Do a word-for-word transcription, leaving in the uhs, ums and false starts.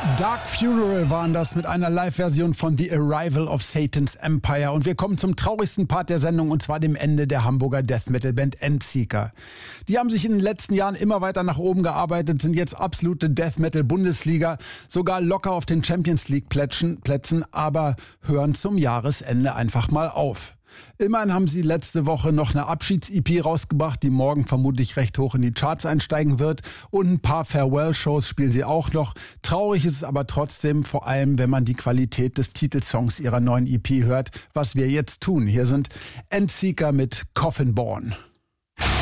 Dark Funeral waren das mit einer Live-Version von The Arrival of Satan's Empire. Und wir kommen zum traurigsten Part der Sendung, und zwar dem Ende der Hamburger Death-Metal-Band Endseeker. Die haben sich in den letzten Jahren immer weiter nach oben gearbeitet, sind jetzt absolute Death-Metal-Bundesliga, sogar locker auf den Champions-League-Plätzen, Plätzen, aber hören zum Jahresende einfach mal auf. Immerhin haben sie letzte Woche noch eine Abschieds-E P rausgebracht, die morgen vermutlich recht hoch in die Charts einsteigen wird. Und ein paar Farewell-Shows spielen sie auch noch. Traurig ist es aber trotzdem, vor allem wenn man die Qualität des Titelsongs ihrer neuen E P hört, was wir jetzt tun. Hier sind Endseeker mit Coffin Born.